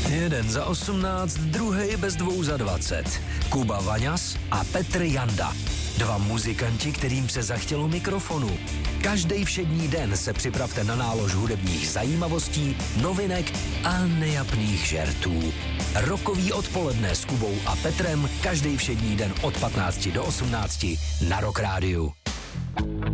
Jeden za 18, druhý bez 2 za 20. Kuba Vaňas a Petr Janda. 2 muzikanti, kterým se zachtělo mikrofonu. Každý všední den se připravte na nálož hudebních zajímavostí, novinek a nejapných žertů. Rokový odpoledne s Kubou a Petrem každý všední den od 15 do 18 na Rock Rádiu.